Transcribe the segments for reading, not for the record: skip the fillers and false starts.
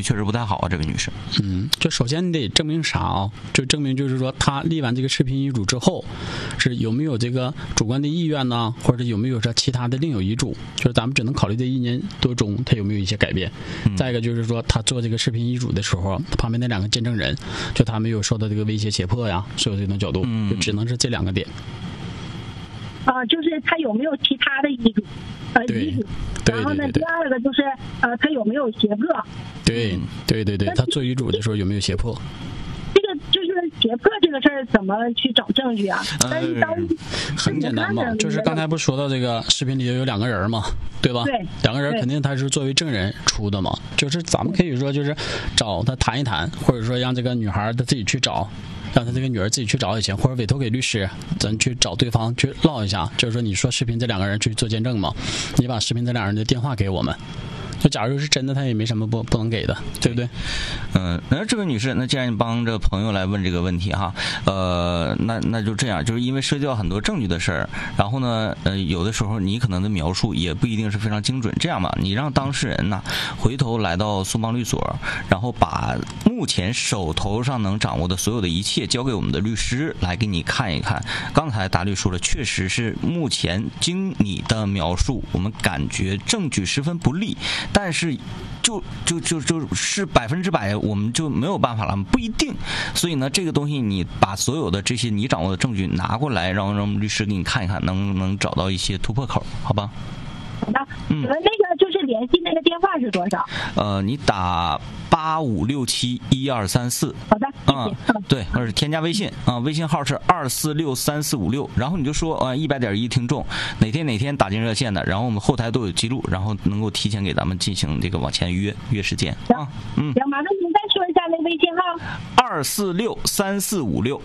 据确实不太好啊，这个女士。 就首先你得证明啥啊？就证明就是说他立完这个视频遗嘱之后，是有没有这个主观的意愿呢，或者有没有这其他的另有遗嘱？就是咱们只能考虑这1年多中他有没有一些改变。再一个就是说他做这个视频遗嘱的时候，旁边那2个见证人，就他没有受到这个威胁胁迫呀，所有这种角度，就只能是这2个点。 就是他有没有其他的遗嘱，遗嘱。然后呢，第二个就是他有没有胁迫。对， 他做遗嘱的时候有没有胁迫？ 这个就是胁迫这个事儿怎么去找证据啊？ 很简单嘛，就是刚才不是说到这个视频里有2个人嘛，对吧？对，2个人肯定他是作为证人出的嘛，就是咱们可以说就是找他谈一谈，或者说让这个女孩她自己去找。让他这个女儿自己去找也行，或者委托给律师，咱去找对方去唠一下。就是说，你说视频这2个人去做见证嘛，你把视频这2人的电话给我们。就假如是真的，他也没什么不能给的，对不对？ 那这位女士，那既然你帮着朋友来问这个问题哈，那就这样，就是因为涉及到很多证据的事儿，然后呢，有的时候你可能的描述也不一定是非常精准。这样吧，你让当事人呢回头来到苏邦律所，然后把目前手头上能掌握的所有的一切交给我们的律师来给你看一看。刚才达律说了，确实是目前经你的描述，我们感觉证据十分不利。但是就是100%我们就没有办法了，不一定。所以呢，这个东西你把所有的这些你掌握的证据拿过来，让律师给你看一看，能不能找到一些突破口，好吧？ 好的。那个就是联系那个电话是多少？ 你打85671234。 好的，谢谢。 对，或者添加微信微信号是2463456，然后你就说100.1听众哪天打进热线的，然后我们后台都有记录，然后能够提前给咱们进行这个往前约时间啊。 行，麻烦您再说一下那个微信号。 2463456。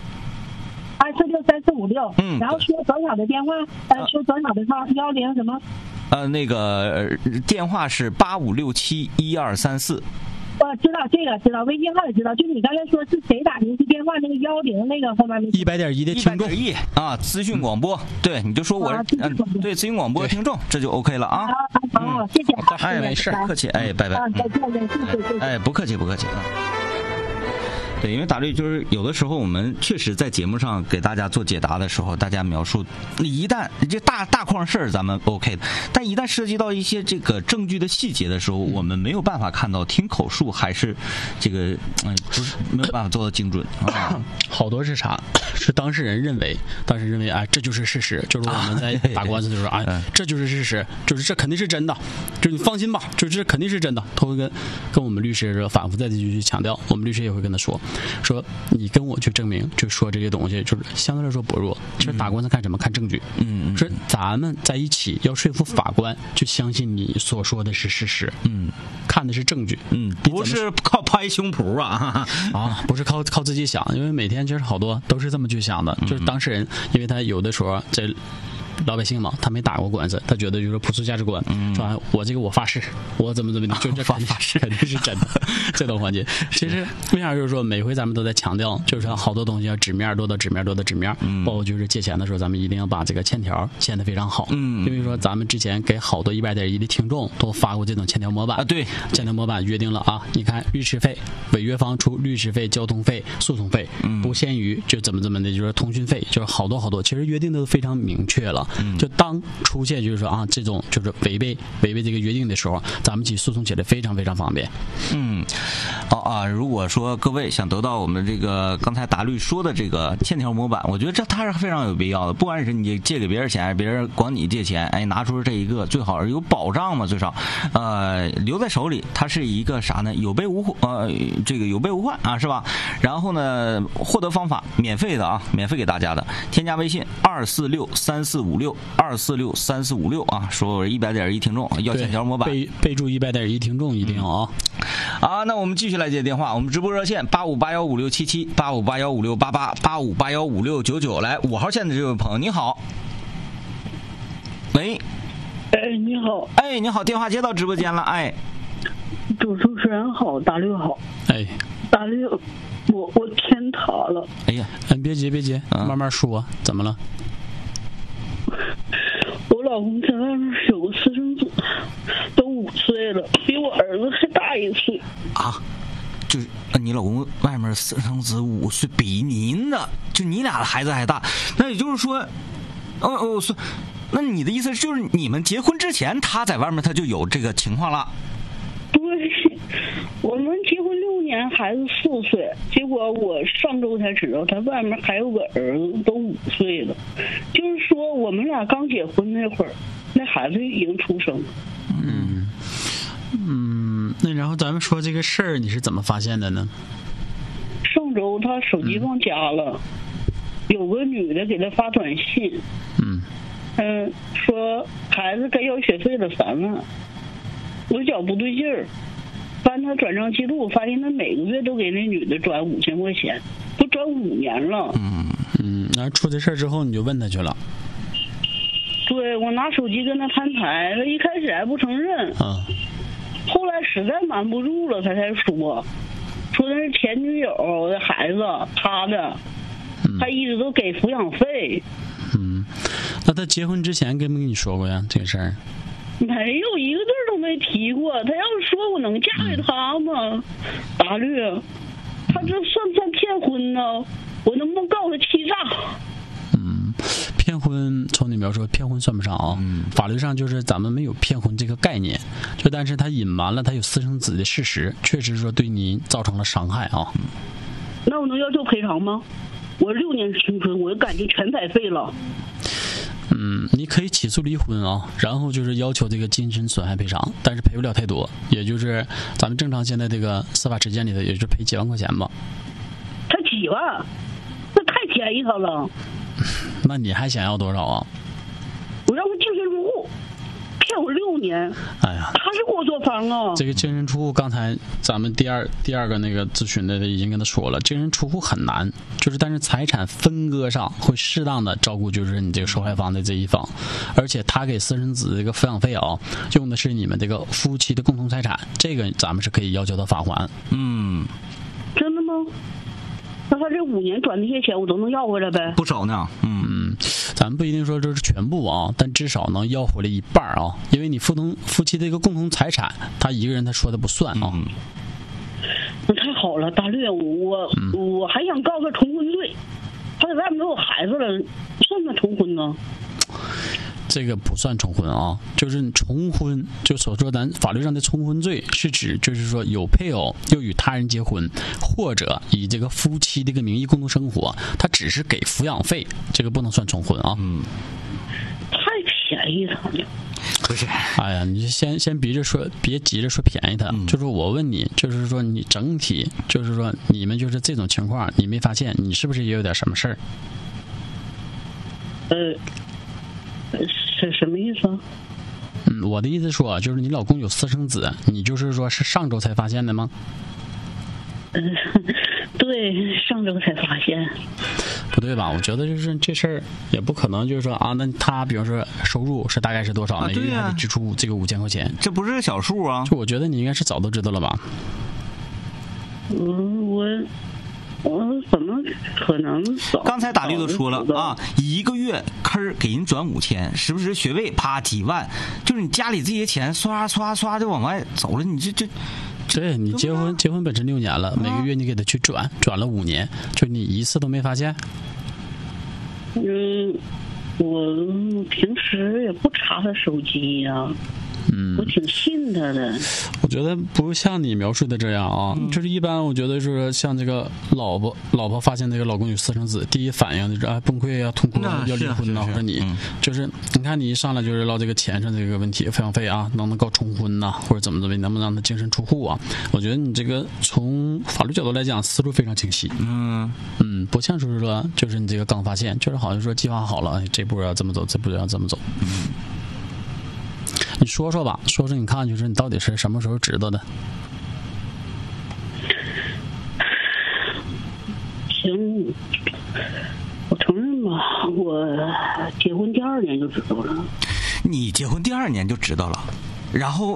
2463456。然后说多少的电话？说多少的号？10什么？ 那个电话是85671234。 知道这个，知道微信号也知道，就你刚才说是谁打进去电话那个10那个后面那 100.1的听众 100.1资讯广播，对，你就说我对资讯广播听众，这就 OK 了啊。 好，谢谢。 没事，客气，拜拜。 再见，谢谢。 不客气对，因为打律就是有的时候我们确实在节目上给大家做解答的时候，大家描述一旦这大框事儿咱们 OK 的，但一旦涉及到一些这个证据的细节的时候，我们没有办法看到，听口述还是这个不是没有办法做到精准啊。 好多是啥？是当事人认为这就是事实，就是我们在打官司的时候这就是事实，就是这肯定是真的，就是你放心吧，就是这肯定是真的。他会跟我们律师反复再继续强调，我们律师也会跟他说你跟我去证明，就说这些东西就是相对来说薄弱。其实打官司看什么？看证据。说咱们在一起要说服法官，就相信你所说的是事实。看的是证据。 不是靠拍胸脯不是靠自己想，因为每天其实好多都是这么去想的，就是当事人，因为他有的时候这。老百姓嘛，他没打过官司，他觉得就是朴素价值观，说我发誓，我怎么的，就这发誓肯定是真的。这种环节，其实为啥就是说每回咱们都在强调，就是好多东西要纸面多的纸面，包括就是借钱的时候，咱们一定要把这个欠条签得非常好。因为说咱们之前给好多100.1的听众都发过这种欠条模板对， 欠条模板约定了你看律师费，违约方出律师费、交通费、诉讼费，不限于就怎么的，就是通讯费，就是好多，其实约定的都非常明确了。就当出现就是说这种就是违背这个约定的时候，咱们起诉讼起来非常非常方便。 如果说各位想得到我们这个刚才达律说的这个欠条模板，我觉得它是非常有必要的。不管是你借给别人钱，别人管你借钱，拿出这一个最好有保障嘛，最少留在手里，它是一个啥呢？有备无患是吧？然后呢，获得方法免费的免费给大家的，添加微信2463456说我是100.1听众，要欠条模板， 备注100.1听众一定要那我们继续来接电话，我们直播热线85815677 85815688 85815699，来5号线的这位朋友，你好。喂。 你好。 你好，电话接到直播间了。 主持人好，大刘好。大刘，我天塌了。 别急，慢慢说，怎么了？ 我老公在外面有个私生子，都5岁了，比我儿子还大1岁。 啊，就是你老公外面私生子5岁，比您的就你俩的孩子还大，那也就是说，那你的意思就是你们结婚之前他在外面他就有这个情况了？ 对，我们结婚6年，孩子4岁，结果我上周才知道他外面还有个儿子，都5岁了。就是说我们俩刚结婚那会儿，那孩子已经出生了。 那然后咱们说这个事儿，你是怎么发现的呢？ 上周他手机忘加了，有个女的给他发短信，说孩子该要学费了3万，我觉不对劲儿，翻他转账记录，发现他每个月都给那女的转5000块钱，都转5年了。 那出这事儿之后，你就问他去了。 对，我拿手机跟他摊牌，他一开始还不承认，后来实在瞒不住了，他才说那是前女友的孩子，他的，他一直都给抚养费。 那他结婚之前跟没跟你说过呀这个事儿？ 没有，一个字都没提过。他要是说我能嫁给他吗？大律，他这算不算骗婚呢？我能不能告他欺诈？ 骗婚从你描述，骗婚算不上啊。法律上就是咱们没有骗婚这个概念，就但是他隐瞒了他有私生子的事实，确实说对你造成了伤害啊。 那我能要求赔偿吗？我6年青春，我感觉全白费了。 你可以起诉离婚啊，然后就是要求这个精神损害赔偿，但是赔不了太多，也就是咱们正常现在这个司法实践里头，也就是赔几万块钱吧。 才几万？那太便宜他了。 那你还想要多少啊？ 我让他净身出户，骗我6年。 哎呀， 他是给我做房啊。 这个净身出户，刚才咱们第二个那个咨询的已经跟他说了，净身出户很难，就是但是财产分割上会适当的照顾，就是你这个受害方的这一方，而且他给私生子这个抚养费啊，用的是你们这个夫妻的共同财产，这个咱们是可以要求他返还。 真的吗？那他这5年转那些钱我都能要回来呗？ 不少呢。 咱们不一定说这是全部啊，但至少能要回来一半啊，因为你夫妻的一个共同财产，他一个人他说的不算啊。 那太好了，大律，我还想告他重婚罪，他在外面都有孩子了，算不算重婚呢？ 这个不算重婚啊，就是重婚，就所说咱法律上的重婚罪，是指就是说有配偶又与他人结婚，或者以这个夫妻这个名义共同生活，他只是给抚养费，这个不能算重婚啊。 太便宜他了。 不是， 哎呀，你先别急着说便宜他，就是我问你，就是说你整体，就是说你们就是这种情况，你没发现你是不是也有点什么事儿？ 是什么意思啊？ 我的意思说，就是你老公有私生子，你就是说是上周才发现的吗？ 对，上周才发现。 不对吧？我觉得就是这事儿也不可能，就是说啊，那他比方说收入是大概是多少，每个月还得支出这个5000块钱， 这不是个小数啊。 就我觉得你应该是早都知道了吧？ 我怎么可能早？ 刚才大力都说了啊，1个月坑给人转5000，时不时学费啪几万，就是你家里这些钱刷刷刷就往外走了，你这。 对，你结婚本身6年了，每个月你给他去转了5年，就你一次都没发现？ 我平时也不查他手机呀。我挺信他的。 我觉得不像你描述的这样啊，就是一般我觉得是像这个老婆发现这个老公有私生子，第一反应就是崩溃啊、痛哭啊、要离婚啊，或者你就是你看你一上来就是唠这个钱上这个问题，抚养费啊，能不能告重婚呐，或者怎么能不能让他净身出户啊？我觉得你这个从法律角度来讲，思路非常清晰。不像是说就是你这个刚发现，就是好像说计划好了，这步要这么走，这步要这么走。你说说吧，说说你看，就是你到底是什么时候知道的？ 行，我承认吧，我结婚第2年就知道了。 你结婚第2年就知道了，然后